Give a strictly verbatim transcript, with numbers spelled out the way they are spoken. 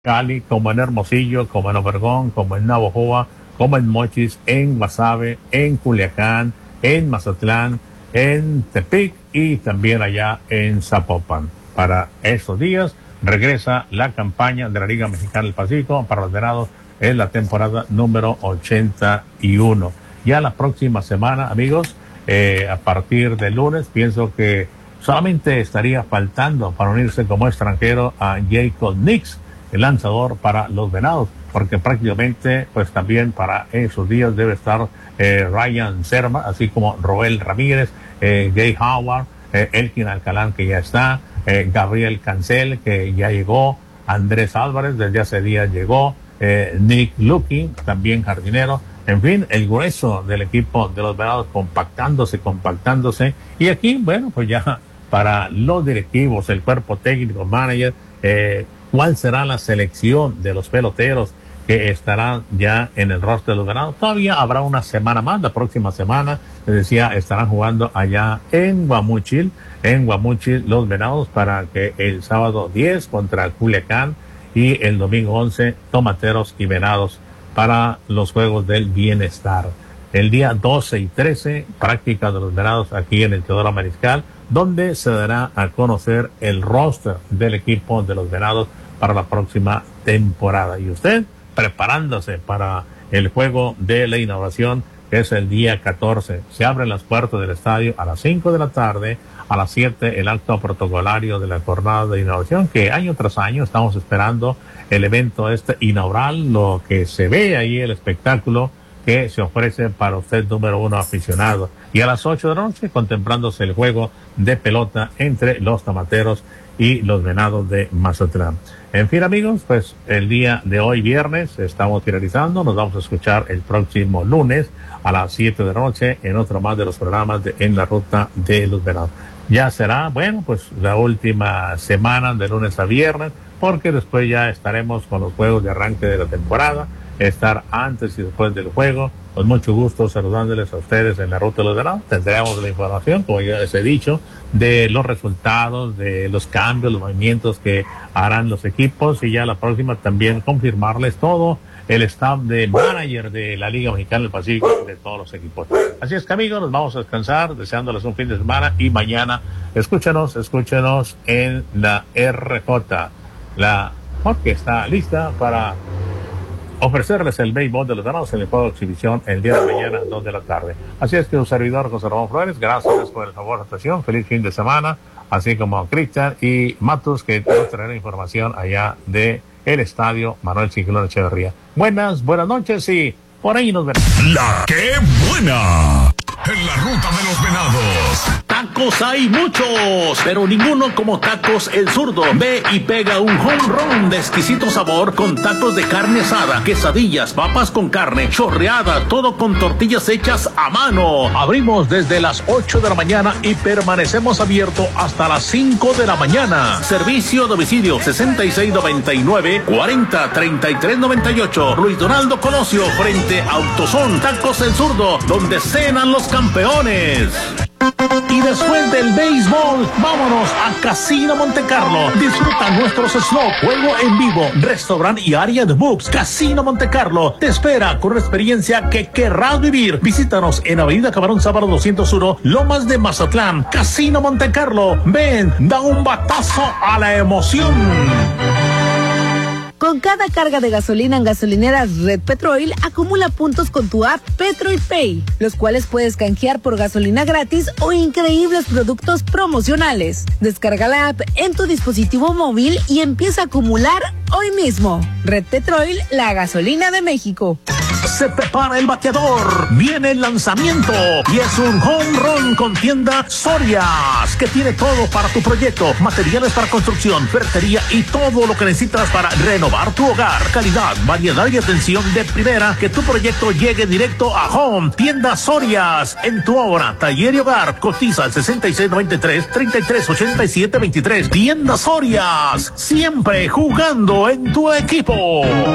Cali, como en Hermosillo, como en Obregón, como en Navojoa, como en Mochis, en Guasave, en Culiacán, en Mazatlán, en Tepic y también allá en Zapopan. Para estos días regresa la campaña de la Liga Mexicana del Pacífico para los Venados en la temporada número ochenta y uno. Ya la próxima semana, amigos, eh, a partir del lunes, pienso que solamente estaría faltando para unirse como extranjero a Jacob Nix, el lanzador para los Venados, porque prácticamente, pues también para esos días debe estar eh, Ryan Serma, así como Roel Ramírez, eh, Jay Howard, eh, Elkin Alcalán, que ya está, eh, Gabriel Cancel, que ya llegó, Andrés Álvarez, desde hace días llegó, eh, Nick Lucky, también jardinero. En fin, el grueso del equipo de los Venados compactándose, compactándose. Y aquí, bueno, pues ya para los directivos, el cuerpo técnico, manager, eh, ¿cuál será la selección de los peloteros que estarán ya en el roster de los Venados? Todavía habrá una semana más, la próxima semana, les decía, estarán jugando allá en Guamúchil, en Guamúchil los Venados, para que el sábado diez contra Culiacán y el domingo once, Tomateros y Venados para los Juegos del Bienestar. El día doce y trece, práctica de los Venados aquí en el Teodoro Mariscal, donde se dará a conocer el roster del equipo de los Venados para la próxima temporada. Y usted preparándose para el juego de la inauguración, que es el día catorce. Se abren las puertas del estadio a las cinco de la tarde, a las siete el acto protocolario de la jornada de inauguración, que año tras año estamos esperando el evento este inaugural, lo que se ve ahí, el espectáculo que se ofrece para usted, número uno aficionado. Y a las ocho de la noche, contemplándose el juego de pelota entre los Tomateros y los Venados de Mazatlán. En fin, amigos, pues el día de hoy, viernes, estamos finalizando. Nos vamos a escuchar el próximo lunes a las siete de la noche en otro más de los programas de En la Ruta de los Venados. Ya será, bueno, pues la última semana de lunes a viernes, porque después ya estaremos con los juegos de arranque de la temporada, estar antes y después del juego. Con mucho gusto saludándoles a ustedes en la Ruta de los Venados. Tendremos la información, como ya les he dicho, de los resultados, de los cambios, los movimientos que harán los equipos, y ya la próxima también confirmarles todo el staff de manager de la Liga Mexicana del Pacífico, de todos los equipos. Así es que, amigos, nos vamos a descansar, deseándoles un fin de semana, y mañana escúchenos, escúchenos en la R J, la que está lista para ofrecerles el béisbol de los Venados en el juego de exhibición el día de mañana, dos de la tarde. Así es que un servidor, José Ramón Flores, gracias por el favor de atención, feliz fin de semana, así como a Cristian y Matus, que nos traerá información allá de el estadio Manuel Ciclón Echeverría. Buenas, buenas noches, y por ahí nos vemos. La que buena. En la Ruta de los Venados. Tacos hay muchos, pero ninguno como Tacos El Zurdo. Ve y pega un home run de exquisito sabor con tacos de carne asada, quesadillas, papas con carne, chorreada, todo con tortillas hechas a mano. Abrimos desde las ocho de la mañana y permanecemos abiertos hasta las cinco de la mañana. Servicio a domicilio sesenta y seis noventa y nueve, cuarenta, treinta y tres noventa y ocho. Luis Donaldo Colosio, frente a Autosón. Tacos El Zurdo, donde cenan los campeones. Y después del béisbol, vámonos a Casino Montecarlo. Disfruta nuestros slots, juego en vivo, restaurante y área de books. Casino Montecarlo te espera con una experiencia que querrás vivir. Visítanos en Avenida Camarón Sábado doscientos uno, Lomas de Mazatlán. Casino Montecarlo, ven, da un batazo a la emoción. Con cada carga de gasolina en gasolineras Red Petrol, acumula puntos con tu app Petrol Pay, los cuales puedes canjear por gasolina gratis o increíbles productos promocionales. Descarga la app en tu dispositivo móvil y empieza a acumular hoy mismo. Red Petrol, la gasolina de México. Se prepara el bateador, viene el lanzamiento y es un home run con tienda Sorias, que tiene todo para tu proyecto, materiales para construcción, ferretería y todo lo que necesitas para renovar tu hogar. Calidad, variedad y atención de primera, que tu proyecto llegue directo a home. Tienda Sorias, en tu obra, taller y hogar. Cotiza al sesenta y seis noventa y tres, treinta y tres ochenta y siete veintitrés. Tienda Sorias, siempre jugando en tu equipo.